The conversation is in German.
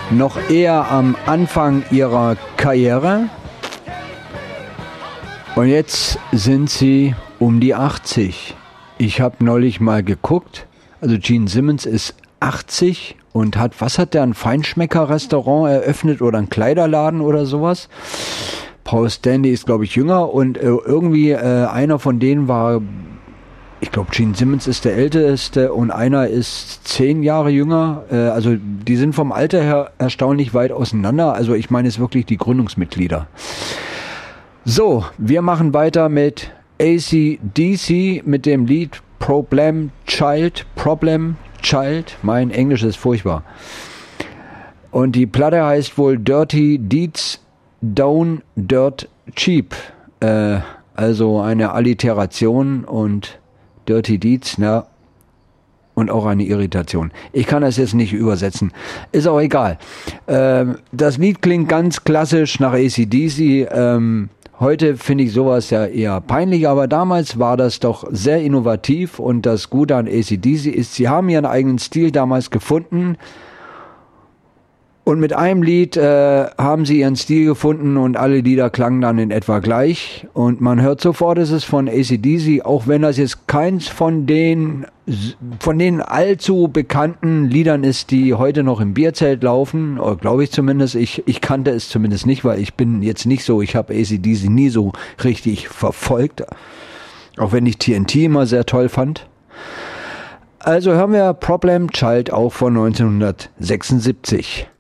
noch eher am Anfang ihrer Karriere. Und jetzt sind sie um die 80. Ich habe neulich mal geguckt. Also Gene Simmons ist 80 und was hat der, ein Feinschmecker-Restaurant eröffnet oder einen Kleiderladen oder sowas? Paul Stanley ist, glaube ich, jünger und irgendwie einer von denen war, ich glaube, Gene Simmons ist der Älteste und einer ist 10 Jahre jünger. Also die sind vom Alter her erstaunlich weit auseinander. Also ich meine es wirklich die Gründungsmitglieder. So, wir machen weiter mit AC/DC mit dem Lied Problem Child. Mein Englisch ist furchtbar. Und die Platte heißt wohl Dirty Deeds Down Dirt Cheap. Also eine Alliteration und Dirty Deeds, na, und auch eine Irritation. Ich kann das jetzt nicht übersetzen. Ist auch egal. Das Lied klingt ganz klassisch nach AC/DC. Heute finde ich sowas ja eher peinlich, aber damals war das doch sehr innovativ und das Gute an AC/DC ist, sie haben ihren eigenen Stil damals gefunden und mit einem Lied haben sie ihren Stil gefunden und alle Lieder klangen dann in etwa gleich und man hört sofort, es ist von AC/DC, auch wenn das jetzt keins von den allzu bekannten Liedern ist, die heute noch im Bierzelt laufen, glaube ich zumindest. Ich kannte es zumindest nicht, weil ich bin jetzt nicht so, ich habe AC/DC nie so richtig verfolgt, auch wenn ich TNT immer sehr toll fand. Also hören wir Problem Child auch von 1976.